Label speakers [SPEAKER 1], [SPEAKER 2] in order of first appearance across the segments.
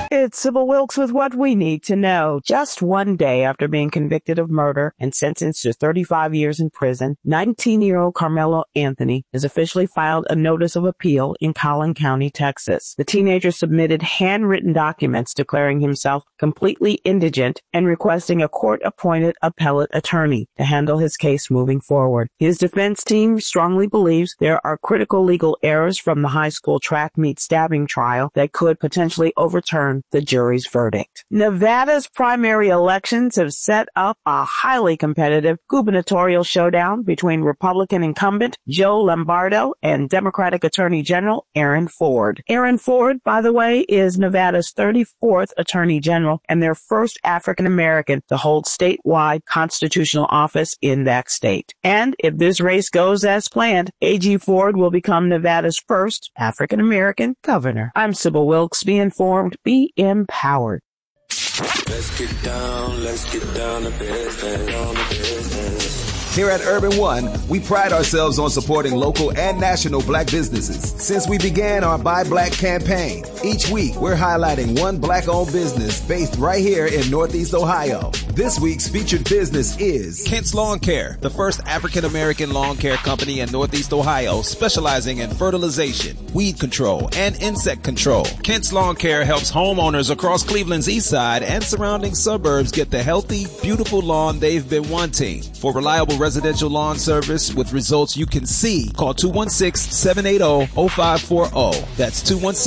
[SPEAKER 1] It's Sybil Wilkes with what we need to know. Just one day after being convicted of murder and sentenced to 35 years in prison, 19-year-old Carmelo Anthony has officially filed a notice of appeal in Collin County, Texas. The teenager submitted handwritten documents declaring himself completely indigent and requesting a court-appointed appellate attorney to handle his case moving forward. His defense team strongly believes there are critical legal errors from the high school track meet stabbing trial that could potentially overturn the jury's verdict. Nevada's primary elections have set up a highly competitive gubernatorial showdown between Republican incumbent Joe Lombardo and Democratic Attorney General Aaron Ford. Aaron Ford, by the way, is Nevada's 34th Attorney General and their first African American to hold statewide constitutional office in that state. And if this race goes as planned, A.G. Ford will become Nevada's first African American governor. I'm Sybil Wilkes. Be informed, be empowered.
[SPEAKER 2] Let's get down to business.
[SPEAKER 3] Here at Urban One, we pride ourselves on supporting local and national black businesses. Since we began our Buy Black campaign, each week we're highlighting one black-owned business based right here in Northeast Ohio. This week's featured business is
[SPEAKER 4] Kent's Lawn Care, the first African-American lawn care company in Northeast Ohio specializing in fertilization, weed control, and insect control. Kent's Lawn Care helps homeowners across Cleveland's east side and surrounding suburbs get the healthy, beautiful lawn they've been wanting. For reliable residential lawn service with results you can see, call 216-780-0540. That's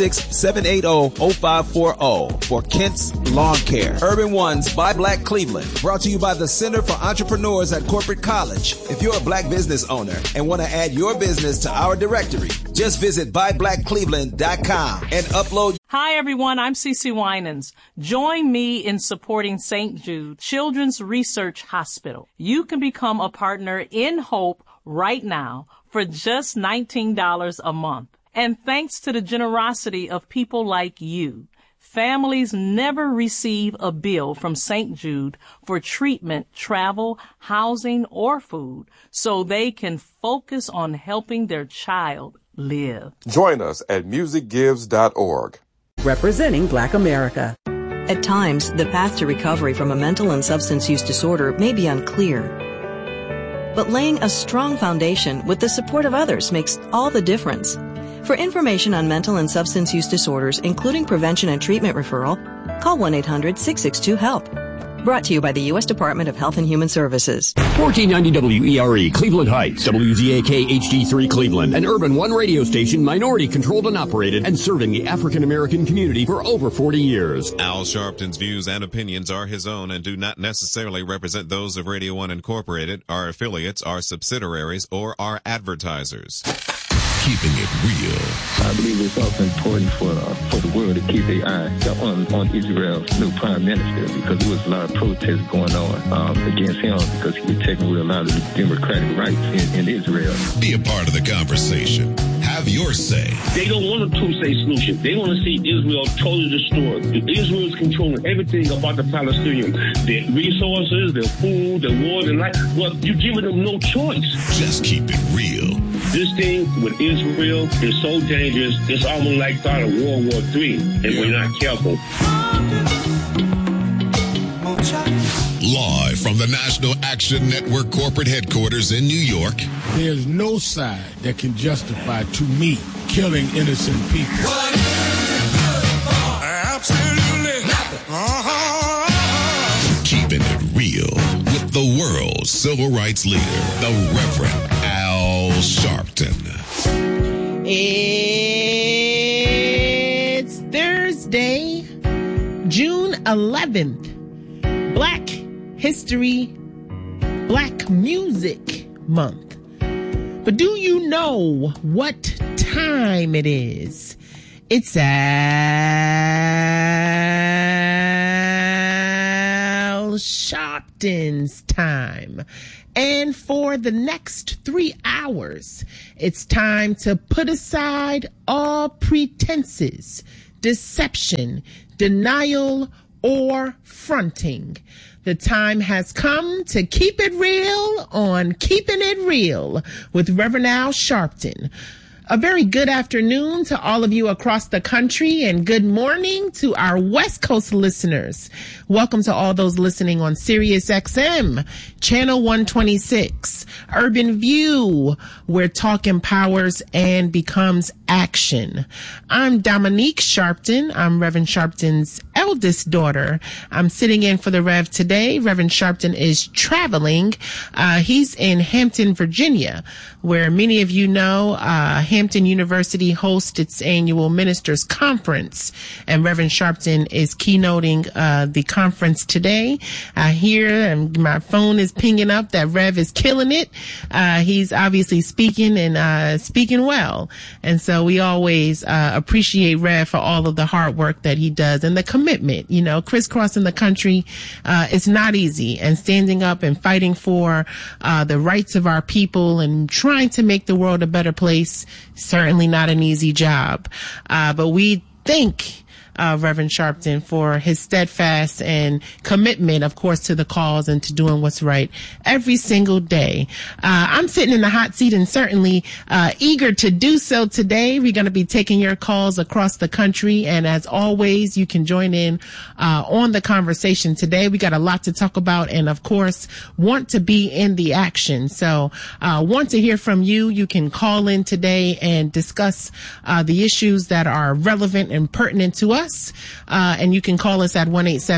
[SPEAKER 4] 216-780-0540 for Kent's Lawn Care. Urban One's Buy Black Cleveland, brought to you by the Center for Entrepreneurs at Corporate College. If you're a black business owner and want to add your business to our directory, just visit buyblackcleveland.com and upload.
[SPEAKER 5] Hi, everyone. I'm Cece Winans. Join me in supporting St. Jude Children's Research Hospital. You can become a partner in Hope right now for just $19 a month. And thanks to the generosity of people like you, families never receive a bill from St. Jude for treatment, travel, housing, or food, so they can focus on helping their child live.
[SPEAKER 6] Join us at musicgives.org.
[SPEAKER 1] Representing Black America.
[SPEAKER 7] At times, the path to recovery from a mental and substance use disorder may be unclear. But laying a strong foundation with the support of others makes all the difference. For information on mental and substance use disorders, including prevention and treatment referral, call 1-800-662-HELP. Brought to you by the U.S. Department of Health and Human Services.
[SPEAKER 8] 1490 WERE, Cleveland Heights, WZAK HD3 Cleveland, an Urban One radio station, minority controlled and operated, and serving the African American community for over 40 years.
[SPEAKER 9] Al Sharpton's views and opinions are his own and do not necessarily represent those of Radio One Incorporated, our affiliates, our subsidiaries, or our advertisers.
[SPEAKER 10] Keeping it real.
[SPEAKER 11] I believe it's also important for the world to keep their eye on Israel's new prime minister, because there was a lot of protests going on against him because he was taking away a lot of the democratic rights in Israel.
[SPEAKER 10] Be a part of the conversation. Have your say.
[SPEAKER 12] They don't want a two-state solution. They want to see Israel totally destroyed. Israel is controlling everything about the Palestinians. Their resources, their food, their war, their life. Well, you're giving them no choice.
[SPEAKER 10] Just keep it real.
[SPEAKER 12] This thing with Israel is so dangerous, it's almost like thought of World War III, if we're not careful.
[SPEAKER 10] Live from the National Action Network corporate headquarters in New York.
[SPEAKER 13] There's no side that can justify, to me, killing innocent people.
[SPEAKER 10] Absolutely nothing. Keeping it real with the world's civil rights leader, the Reverend Al Sharpton.
[SPEAKER 14] It's Thursday, June 11th, Black History, Black Music Month. But do you know what time it is? It's Al Sharpton's time. And for the next 3 hours, it's time to put aside all pretenses, deception, denial, or fronting. The time has come to keep it real on Keeping It Real with Reverend Al Sharpton. A very good afternoon to all of you across the country, and good morning to our West Coast listeners. Welcome to all those listening on Sirius XM, Channel 126, Urban View, where talk empowers and becomes action. I'm Dominique Sharpton. I'm Reverend Sharpton's eldest daughter. I'm sitting in for the Rev today. Reverend Sharpton is traveling. He's in Hampton, Virginia, where many of you know Hampton University hosts its annual Ministers Conference, and Reverend Sharpton is keynoting the conference today. I hear, and my phone is pinging up, that Rev is killing it. He's obviously speaking and speaking well, and so we always appreciate Rev for all of the hard work that he does and the commitment. You know, crisscrossing the country is not easy, and standing up and fighting for the rights of our people and trying to make the world a better place, certainly not an easy job. But we thank Reverend Sharpton for his steadfast and commitment, of course, to the cause and to doing what's right every single day. I'm sitting in the hot seat and certainly eager to do so today. We're going to be taking your calls across the country, and as always, you can join in on the conversation today. We got a lot to talk about, and of course, want to be in the action. So want to hear from you. You can call in today and discuss the issues that are relevant and pertinent to us. And you can call us at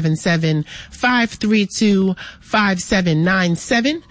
[SPEAKER 14] 1-877-532-5797,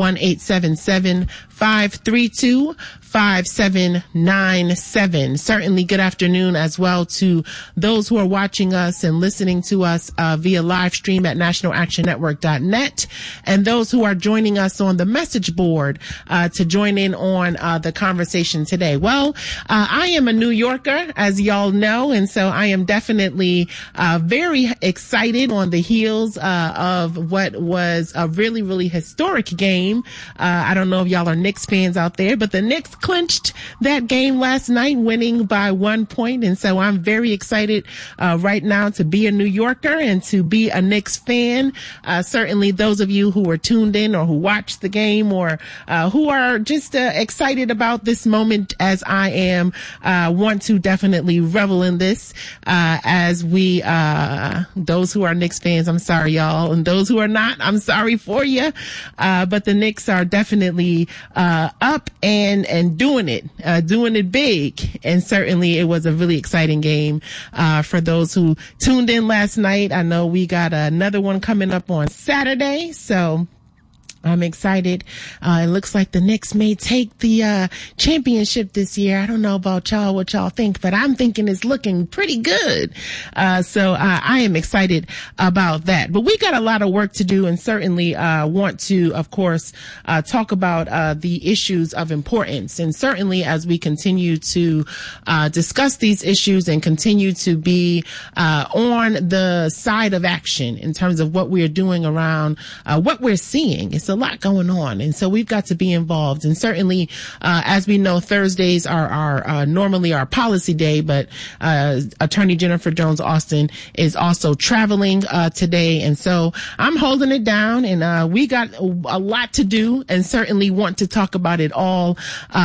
[SPEAKER 14] 1-877-532-5797. Certainly good afternoon as well to those who are watching us and listening to us via live stream at nationalactionnetwork.net, and those who are joining us on the message board to join in on the conversation today. Well, I am a New Yorker, as y'all know, and so I am definitely very excited on the heels of what was a really, really historic game. I don't know if y'all are Knicks fans out there, but the Knicks clinched that game last night, winning by 1 point. And so I'm very excited right now to be a New Yorker and to be a Knicks fan. Certainly those of you who are tuned in or who watched the game or who are just excited about this moment as I am, want to definitely revel in this as we, those who are Knicks fans, I'm sorry, y'all. And those who are not, I'm sorry for you. But the Knicks are definitely up and doing it big. And certainly it was a really exciting game for those who tuned in last night. I know we got another one coming up on Saturday, so I'm excited. It looks like the Knicks may take the championship this year. I don't know about y'all, what y'all think, but I'm thinking it's looking pretty good. So I am excited about that. But we got a lot of work to do, and certainly want to, of course, talk about the issues of importance. And certainly as we continue to discuss these issues and continue to be on the side of action in terms of what we're doing around what we're seeing. It's a lot going on, and so we've got to be involved. And certainly, as we know, Thursdays are normally our policy day, but Attorney Jennifer Jones Austin is also traveling today, and so I'm holding it down. And we got a lot to do, and certainly want to talk about it all.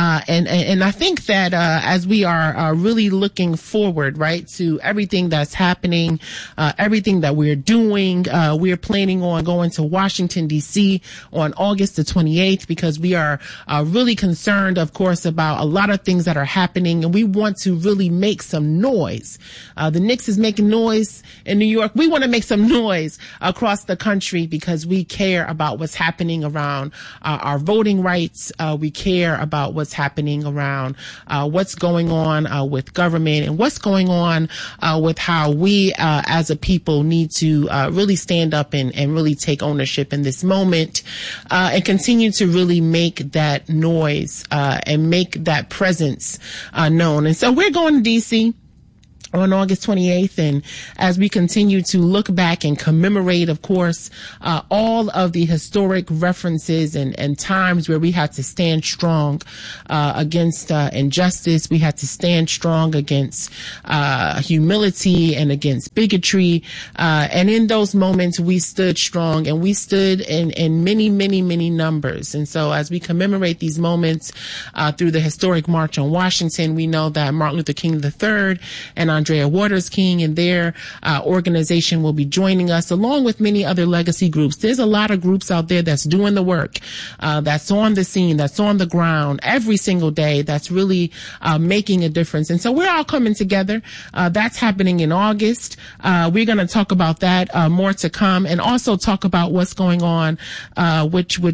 [SPEAKER 14] And I think that as we are really looking forward, right, to everything that's happening, everything that we're doing, we're planning on going to Washington D.C. on August the 28th, because we are really concerned, of course, about a lot of things that are happening, and we want to really make some noise. The Knicks is making noise in New York. We want to make some noise across the country because we care about what's happening around our voting rights. We care about what's happening around what's going on with government, and what's going on with how we as a people need to really stand up and really take ownership in this moment. And continue to really make that noise and make that presence known. And so we're going to D.C. on August 28th. And as we continue to look back and commemorate, of course, all of the historic references and times where we had to stand strong against injustice, we had to stand strong against humility and against bigotry. And in those moments, we stood strong, and we stood in many, many, many numbers. And so as we commemorate these moments through the historic March on Washington, we know that Martin Luther King III and Andrea Waters King and their organization will be joining us, along with many other legacy groups. There's a lot of groups out there that's doing the work, that's on the scene, that's on the ground every single day, that's really making a difference. And so we're all coming together. That's happening in August. We're going to talk about that, more to come, and also talk about what's going on, which we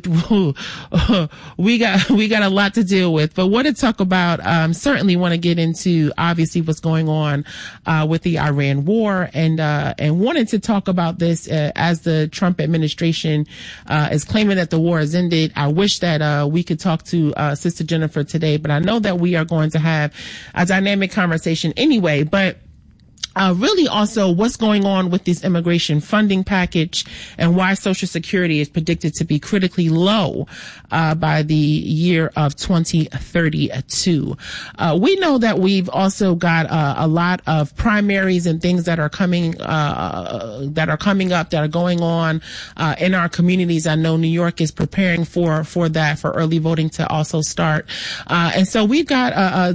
[SPEAKER 14] got a lot to deal with. But what to talk about, certainly want to get into obviously what's going on with the Iran war, and wanted to talk about this as the Trump administration is claiming that the war has ended. I wish that we could talk to Sister Jennifer today, but I know that we are going to have a dynamic conversation anyway. But really also what's going on with this immigration funding package, and why Social Security is predicted to be critically low by the year of 2032. We know that we've also got a lot of primaries and things that are coming up, that are going on in our communities. I know New York is preparing for that, for early voting to also start. And so we've got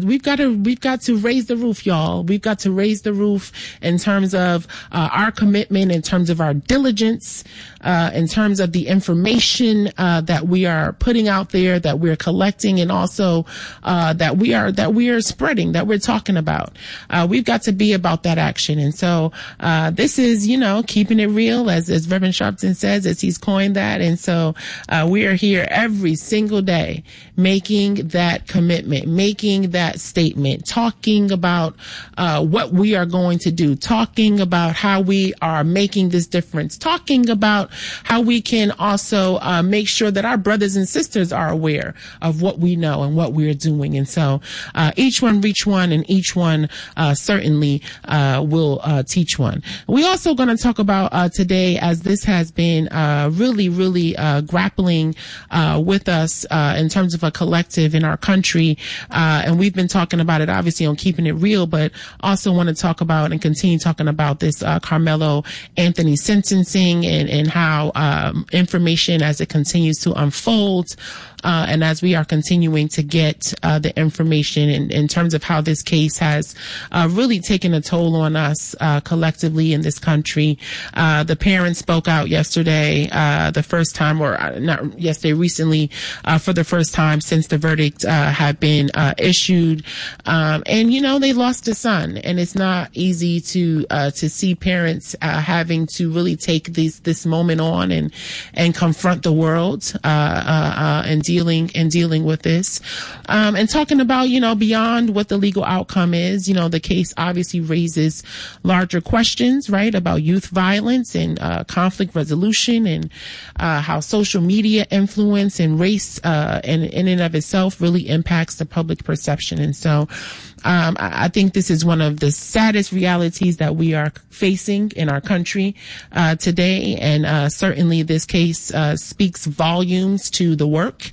[SPEAKER 14] to raise the roof, y'all. We've got to raise the roof in terms of our commitment, in terms of our diligence, in terms of the information that we are putting out there, that we're collecting, and also that we are spreading, that we're talking about. We've got to be about that action. And so this is, keeping it real, as Reverend Sharpton says, as he's coined that. And so we are here every single day making that commitment, making that statement, talking about what we are going to do, talking about how we are making this difference, talking about how we can also make sure that our brothers and sisters are aware of what we know and what we are doing. And so each one reach one, and each one certainly will teach one. We also going to talk about today, as this has been really grappling with us in terms of a collective in our country, and we've been talking about it obviously on Keeping It Real, but also want to talk about and continue talking about this Carmelo Anthony sentencing, and how information as it continues to unfold, and as we are continuing to get the information in terms of how this case has really taken a toll on us collectively in this country. The parents spoke out yesterday, the first time, or not yesterday, recently, for the first time since the verdict had been issued. And they lost a son, and it's not easy to see parents having to really take this moment on and confront the world and dealing with this, and talking about beyond what the legal outcome is. The case obviously raises larger questions, right, about youth violence and conflict resolution, and how social media influence and race in and of itself really impacts the public perception. And so I think this is one of the saddest realities that we are facing in our country today. And certainly this case speaks volumes to the work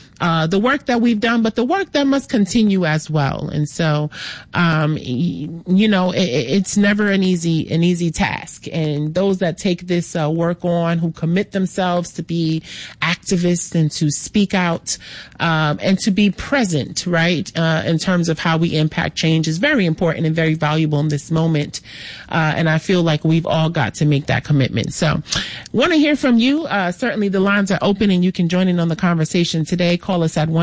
[SPEAKER 14] that we've done, but the work that must continue as well. And so, it's never an easy task. And those that take this work on, who commit themselves to be activists and to speak out, and to be present, right, in terms of how we impact change, is very important and very valuable in this moment. And I feel like we've all got to make that commitment. So want to hear from you. Certainly the lines are open, and you can join in on the conversation today. Call us at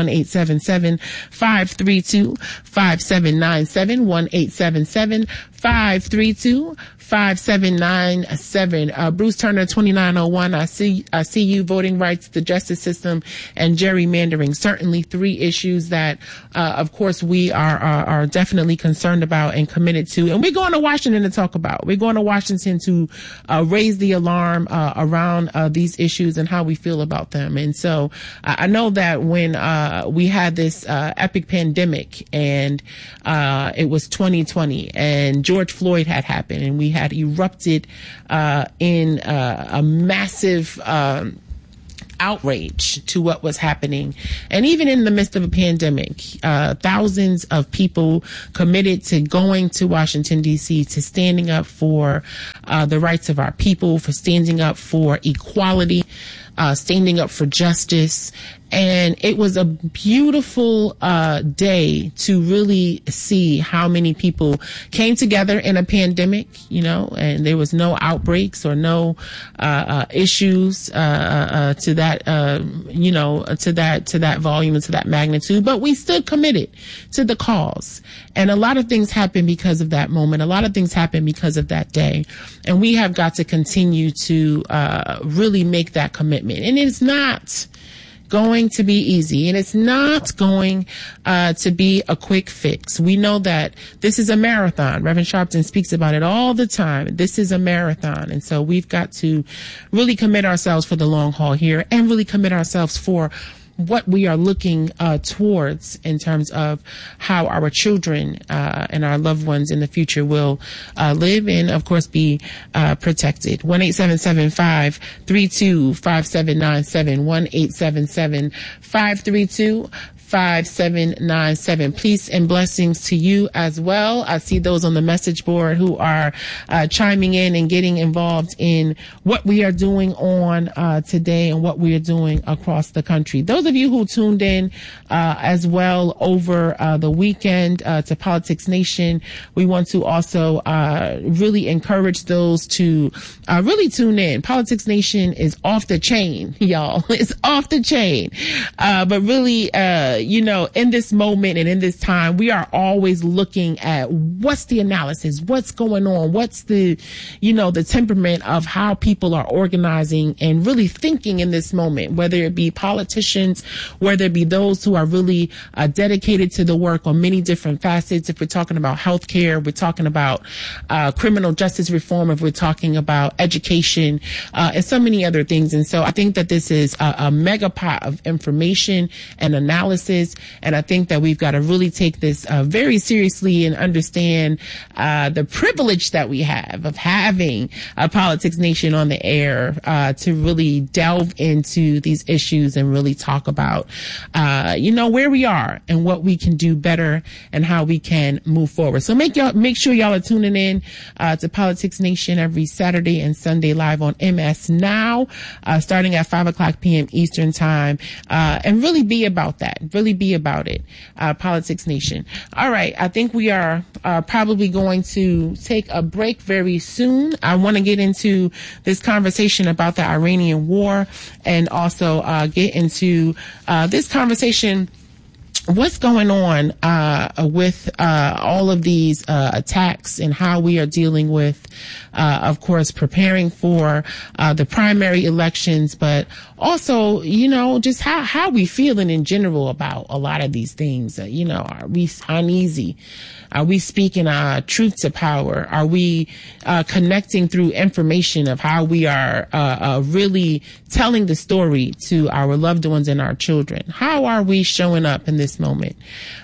[SPEAKER 14] 1-877-532-5797, 1-877-532-5797. Bruce Turner, 2901. I see you. Voting rights, the justice system, and gerrymandering. Certainly three issues that, of course, we are definitely concerned about and committed to. And we're going to Washington to talk about. We're going to Washington to raise the alarm around these issues and how we feel about them. And so I know that when we had this epic pandemic, and it was 2020, and George Floyd had happened, and we had erupted in a massive outrage to what was happening. And even in the midst of a pandemic, thousands of people committed to going to Washington, D.C., to standing up for the rights of our people, for standing up for equality, standing up for justice. And it was a beautiful day to really see how many people came together in a pandemic, you know, and there was no outbreaks or no issues to that, you know, to that volume and to that magnitude. But we stood committed to the cause. And a lot of things happened because of that moment. A lot of things happened because of that day. And we have got to continue to really make that commitment. And it's not going to be easy, and it's not going to be a quick fix. We know that this is a marathon. Reverend Sharpton speaks about it all the time. This is a marathon, and so we've got to really commit ourselves for the long haul here, and really commit ourselves for what we are looking towards in terms of how our children and our loved ones in the future will live and, of course, be protected. 1-877-532-5797, 1-877-532-5797. Peace and blessings to you as well. I see those on the message board who are chiming in and getting involved in what we are doing on today and what we are doing across the country. Those of you who tuned in as well over the weekend to Politics Nation, we want to also really encourage those to really tune in. Politics Nation is off the chain, y'all. It's off the chain. But really, you know, in this moment and in this time, we are always looking at what's the analysis, what's going on, what's the, you know, the temperament of how people are organizing and really thinking in this moment, whether it be politicians, whether it be those who are really dedicated to the work on many different facets. If we're talking about healthcare, we're talking about criminal justice reform, if we're talking about education, and so many other things. And so I think that this is a mega pot of information and analysis. And I think that we've got to really take this very seriously and understand the privilege that we have of having a Politics Nation on the air to really delve into these issues and really talk about, you know, where we are and what we can do better and how we can move forward. So make sure y'all are tuning in to Politics Nation every Saturday and Sunday live on MS Now, starting at 5:00 p.m. Eastern Time, and really be about that. Really be about it. Politics Nation. All right. I think we are probably going to take a break very soon. I want to get into this conversation about the Iranian war and also get into this conversation. What's going on with all of these attacks and how we are dealing with, of course, preparing for the primary elections, but also, you know, just how we feeling in general about a lot of these things. You know, are we uneasy? Are we speaking truth to power? Are we connecting through information of how we are really telling the story to our loved ones and our children? How are we showing up in this moment?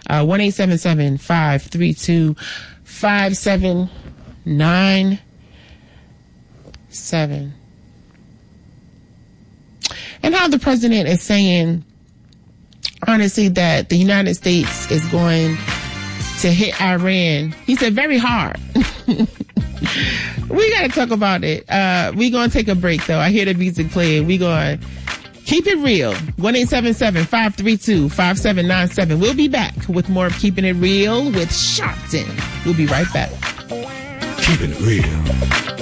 [SPEAKER 14] 1-877-532-5797. And how the president is saying, honestly, that the United States is going to hit Iran. He said very hard. We got to talk about it. We're going to take a break, though. I hear the music playing. We're going to keep it real. 1-877-532-5797. We'll be back with more of Keeping It Real with Sharpton. We'll be right back.
[SPEAKER 10] Keeping it real.